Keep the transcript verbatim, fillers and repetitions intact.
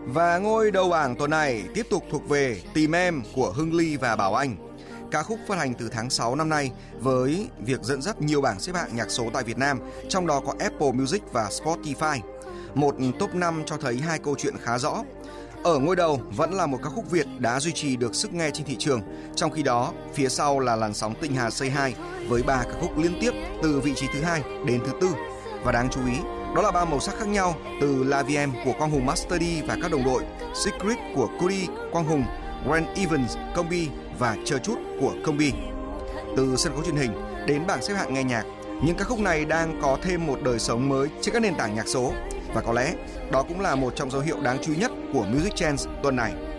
Và ngôi đầu bảng tuần này tiếp tục thuộc về Tìm Em của Hưng Ly và Bảo Anh. Ca khúc phát hành từ tháng sáu năm nay với việc dẫn dắt nhiều bảng xếp hạng nhạc số tại Việt Nam, trong đó có Apple Music và Spotify. Một top năm cho thấy hai câu chuyện khá rõ. Ở ngôi đầu vẫn là một ca khúc Việt đã duy trì được sức nghe trên thị trường, trong khi đó phía sau là làn sóng Tinh Hà Say Hi với ba ca khúc liên tiếp từ vị trí thứ hai đến thứ tư. Và đáng chú ý, đó là ba màu sắc khác nhau từ La Vie Em của Quang Hùng Master D và các đồng đội, Secret của Cudi, Quang Hùng, Grant Evans, Công Bi và Chờ Chút của Công Bi. Từ sân khấu truyền hình đến bảng xếp hạng nghe nhạc, những ca khúc này đang có thêm một đời sống mới trên các nền tảng nhạc số. Và có lẽ đó cũng là một trong dấu hiệu đáng chú ý nhất của Music Trends tuần này.